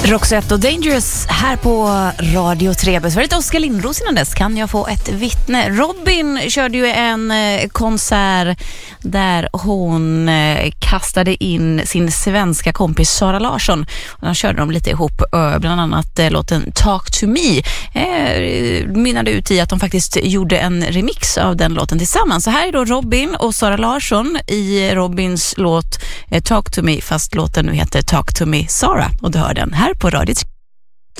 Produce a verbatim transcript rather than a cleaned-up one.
Roxette och Dangerous här på Radio tre. Så var det Oskar Lindros innan dess. Kan jag få ett vittne? Robin körde ju en konsert där hon kastade in sin svenska kompis Sara Larsson. Och de körde de lite ihop, bland annat låten Talk to Me. Mynnade ut i att de faktiskt gjorde en remix av den låten tillsammans. Så här är då Robin och Sara Larsson i Robins låt Talk to Me, fast låten nu heter Talk to Me Sara. Och du hör den här på Radio tre.